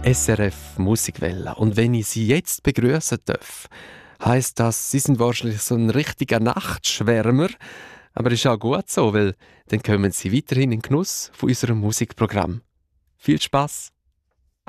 SRF Musikwelle. Und wenn ich Sie jetzt begrüßen darf, heisst das, Sie sind wahrscheinlich so ein richtiger Nachtschwärmer. Aber ist auch gut so, weil dann kommen Sie weiterhin in den Genuss von unserem Musikprogramm. Viel Spaß!